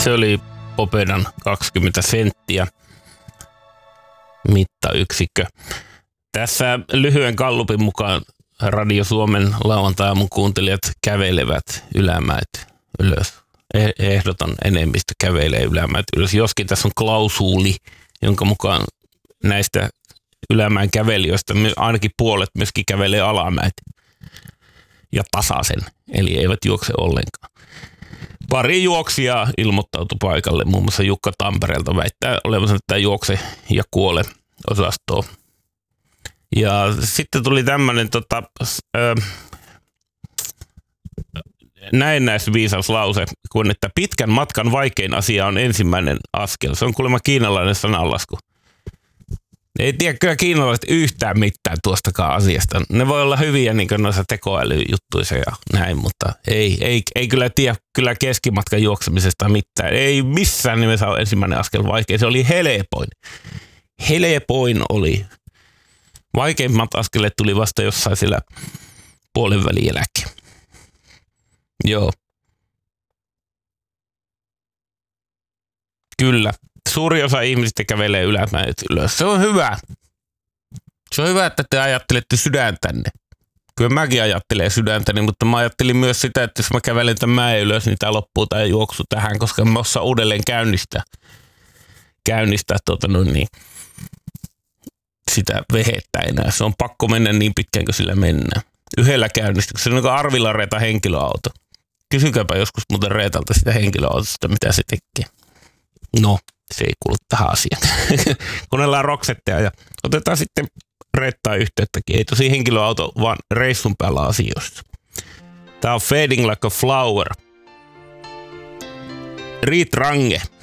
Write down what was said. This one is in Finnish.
Se oli Popedan 20 senttiä mittayksikkö. Tässä lyhyen gallupin mukaan Radio Suomen lauantai-aamun kuuntelijat kävelevät ylämäet ylös. Ehdoton enemmistö kävelee ylämäet ylös. Joskin tässä on klausuuli, jonka mukaan näistä ylämäen kävelijöistä ainakin puolet myöskin kävelee alamäet ja tasaisen, eli eivät juokse ollenkaan. Pari juoksijaa ilmoittautui paikalle, muun muassa Jukka Tampereelta väittää olevansa tämä juokse ja kuole -osastoa. Ja sitten tuli tämmöinen näennäisviisauslause, kun että pitkän matkan vaikein asia on ensimmäinen askel. Se on kuulemma kiinalainen sananlasku. Ei tiedä kyllä kiinalaiset yhtään mitään tuostakaan asiasta. Ne voi olla hyviä niin kuin noissa tekoälyjuttuissa ja näin, mutta ei kyllä tiedä kyllä keskimatkan juoksemisesta mitään. Ei missään nimessä ole ensimmäinen askel vaikea. Se oli helpoin. Helpoin oli. Vaikeimmat askeleet tuli vasta jossain siellä puolen välin jälkeen. Joo. Kyllä. Suuri osa ihmisistä kävelee ylämäet ylös. Se on hyvä. Se on hyvä, että te ajattelette sydäntänne. Kyllä mäkin ajattelen sydäntäni, mutta mä ajattelin myös sitä, että jos mä kävelen tämän mäen ylös, niin tää loppuu tää juoksu tähän, koska mä osaan uudelleen käynnistää sitä vehettä enää. Se on pakko mennä niin pitkään, kun sillä mennään. Yhdellä käynnistyksellä. Se on niin kuin Arvilla Reeta henkilöauto. Kysykääpä joskus muuten Reetalta sitä henkilöautosta, mitä se tekee. No, se ei kuulu tähän asiaan. Kuunnellaan Roxettea ja otetaan sitten Reettaan yhteyttäkin. Ei tosi henkilöauto, vaan reissun päällä asioista. Tää on Fading Like a Flower. Riit Range.